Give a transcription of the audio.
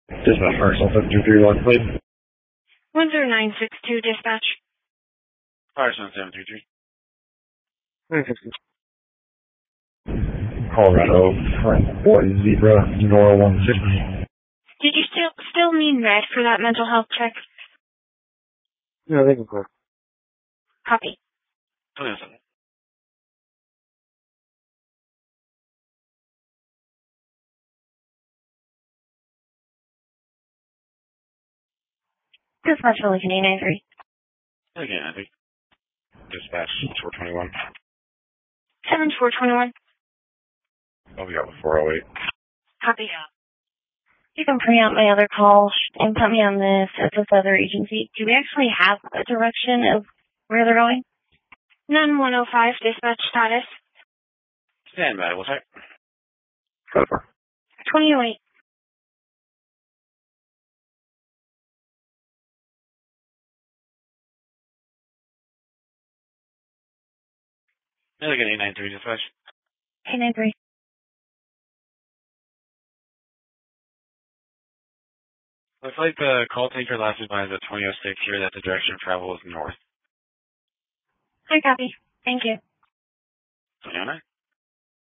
Dispatch Firestone 7231, please. 10962, dispatch. Firestone 733. 960. Colorado, Boy Zebra, Nora 160. Did you still need red for that mental health check? Yeah, they can clear. Copy. 27. Dispatch for Lincoln 893. Again, I think. Dispatch 421. 7421. Oh, we got with 408. Copy. You can pre-out my other calls and put me on this other agency. Do we actually have a direction of where they're going? 9105, dispatch status. Stand by, we'll check. 2008. Again, 893, dispatch. 893. Looks like the call taker last advised at 2006 here that the direction of travel is north. I copy. Thank you. 2009.